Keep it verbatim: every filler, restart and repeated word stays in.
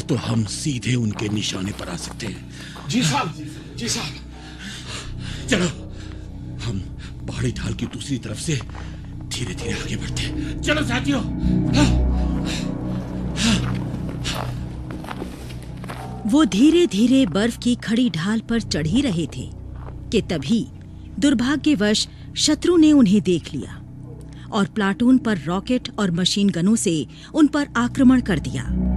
तो हम सीधे उनके निशाने पर आ सकते हैं। जी साहब, जी साहब। चलो हम पहाड़ी ढाल की दूसरी तरफ से धीरे धीरे आगे बढ़ते हैं। चलो साथियों। वो धीरे धीरे बर्फ की खड़ी ढाल पर चढ़ ही रहे थे कि तभी दुर्भाग्यवश शत्रु ने उन्हें देख लिया और प्लाटून पर रॉकेट और मशीन गनों से उन पर आक्रमण कर दिया।